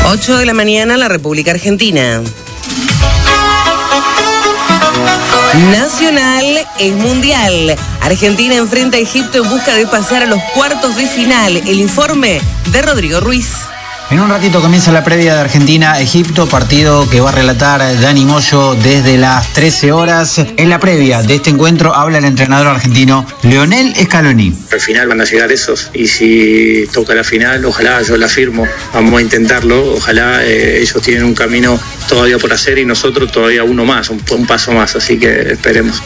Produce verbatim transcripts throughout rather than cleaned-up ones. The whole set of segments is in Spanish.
ocho de la mañana, la República Argentina. Nacional es mundial. Argentina enfrenta a Egipto en busca de pasar a los cuartos de final. El informe de Rodrigo Ruiz. En un ratito comienza la previa de Argentina-Egipto, partido que va a relatar Dani Moyo desde las trece horas. En la previa de este encuentro habla el entrenador argentino Lionel Scaloni. Al final van a llegar esos, y si toca la final, ojalá, yo la firmo, vamos a intentarlo, ojalá eh, ellos tienen un camino todavía por hacer y nosotros todavía uno más, un, un paso más, así que esperemos.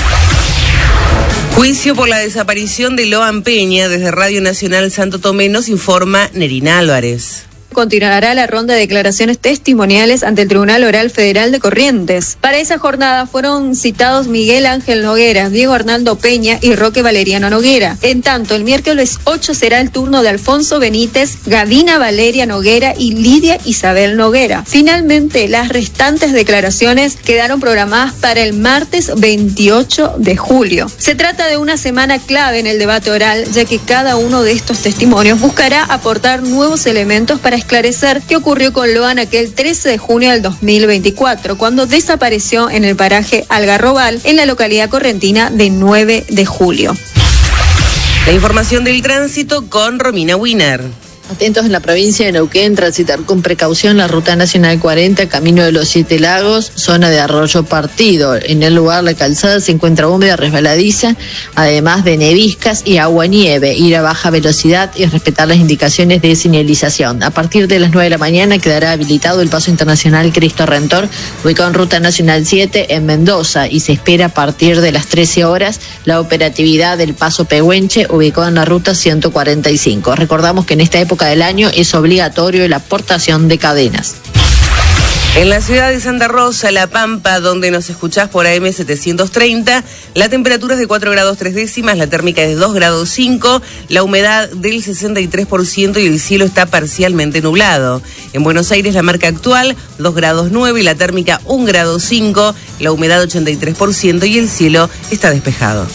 Juicio por la desaparición de Loan Peña. Desde Radio Nacional Santo Tomé nos informa Nerina Álvarez. Continuará la ronda de declaraciones testimoniales ante el Tribunal Oral Federal de Corrientes. Para esa jornada fueron citados Miguel Ángel Noguera, Diego Arnaldo Peña y Roque Valeriano Noguera. En tanto, el miércoles ocho será el turno de Alfonso Benítez, Gavina Valeria Noguera y Lidia Isabel Noguera. Finalmente, las restantes declaraciones quedaron programadas para el martes veintiocho de julio. Se trata de una semana clave en el debate oral, ya que cada uno de estos testimonios buscará aportar nuevos elementos para esclarecer qué ocurrió con Loan aquel trece de junio del dos mil veinticuatro, cuando desapareció en el paraje Algarrobal, en la localidad correntina de nueve de julio. La información del tránsito con Romina Wiener. Atentos en la provincia de Neuquén, transitar con precaución la ruta nacional cuarenta, camino de los Siete Lagos, zona de Arroyo Partido. En el lugar la calzada se encuentra húmeda, resbaladiza, además de neviscas y agua-nieve. Ir a baja velocidad y respetar las indicaciones de señalización. A partir de las nueve de la mañana quedará habilitado el paso internacional Cristo Redentor, ubicado en ruta nacional siete en Mendoza, y se espera a partir de las trece horas la operatividad del paso Pehuenche, ubicado en la ruta ciento cuarenta y cinco. Recordamos que en esta época del año es obligatorio la aportación de cadenas. En la ciudad de Santa Rosa, La Pampa, donde nos escuchás por A M setecientos treinta, la temperatura es de cuatro grados tres décimas, la térmica es de dos grados cinco, la humedad del sesenta y tres por ciento y el cielo está parcialmente nublado. En Buenos Aires la marca actual dos grados nueve y la térmica un grado cinco, la humedad ochenta y tres por ciento y el cielo está despejado.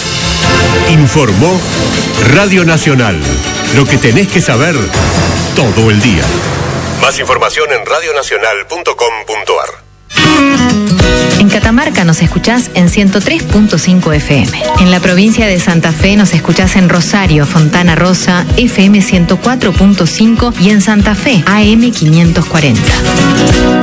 Informó Radio Nacional. Lo que tenés que saber todo el día. Más información en radio nacional punto com punto a r. En Catamarca nos escuchás en ciento tres punto cinco F M. En la provincia de Santa Fe nos escuchás en Rosario, Fontana Rosa, F M ciento cuatro punto cinco y en Santa Fe, A M quinientos cuarenta.